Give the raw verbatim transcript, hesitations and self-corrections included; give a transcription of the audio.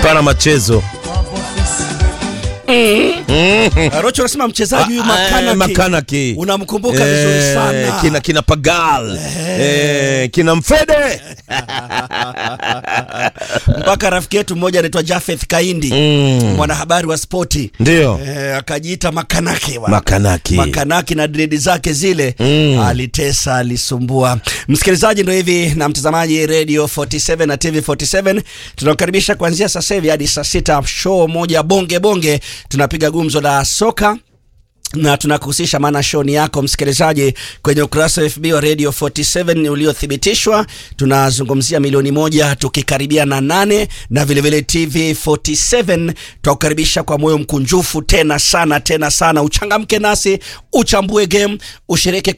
Hapana machezo. Mm. Rocho anasema mchezaji huyu Makanaki. Makanaki. Unamkumbuka vizuri eh, sana. Kina kina Pagal. Eh, eh kina Mfede. Mpaka rafiki yetu mmoja anaitwa Jafeth Kaindi, mm. mwanahabari wa spoti. Ndio. Eh, akajiita Makanaki wa. Makanaki. Makanaki na dread zake zile, mm. alitesa, alisumbua. Msikilizaji ndio hivi na mtazamaji Radio forty-seven na T V forty-seven, tunakukaribisha kuanzia sasa hivi hadi saa sita, show moja bonge bonge. Tunapiga gumzo la soka na tunakuhusisha maana show ni yako msikilizaji kwenye ukurasa wa F B wa Radio forty-seven uliothibitishwa. Tunazungumzia milioni moja tukikaribia na nane, na vile vile T V forty-seven tunakukaribisha kwa moyo mkunjufu tena sana tena sana. Uchangamke nasi, uchambue game, ushiriki